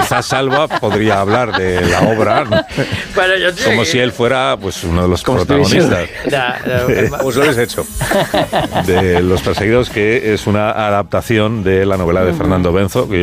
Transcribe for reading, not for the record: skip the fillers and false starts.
quizás Salva podría hablar de la obra, ¿no? Bueno, Como si él fuera pues uno de los protagonistas. Pues lo habéis hecho. De Los Perseguidos, que es una adaptación de la novela de Fernando Benzo, que